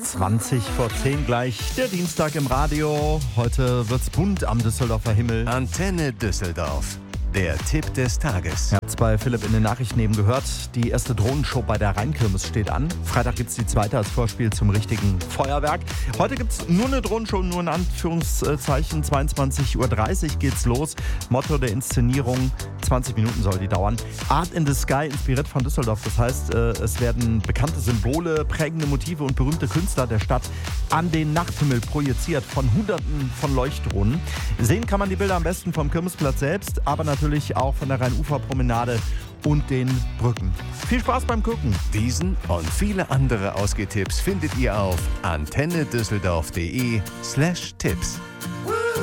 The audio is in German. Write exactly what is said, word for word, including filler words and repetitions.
zwanzig vor zehn gleich, der Dienstag im Radio. Heute wird's bunt am Düsseldorfer Himmel. Antenne Düsseldorf. Der Tipp des Tages. Ihr habt es bei Philipp in den Nachrichten eben gehört. Die erste Drohnenshow bei der Rheinkirmes steht an. Freitag gibt es die zweite als Vorspiel zum richtigen Feuerwerk. Heute gibt es nur eine Drohnenshow, nur in Anführungszeichen. zweiundzwanzig Uhr dreißig geht's los. Motto der Inszenierung, zwanzig Minuten soll die dauern. Art in the Sky, inspiriert von Düsseldorf. Das heißt, es werden bekannte Symbole, prägende Motive und berühmte Künstler der Stadt an den Nachthimmel projiziert von Hunderten von Leuchtdrohnen. Sehen kann man die Bilder am besten vom Kirmesplatz selbst, aber natürlich natürlich auch von der Rheinuferpromenade und den Brücken. Viel Spaß beim Gucken. Diesen und viele andere Ausgehtipps findet ihr auf antennedüsseldorf.de slash Tipps.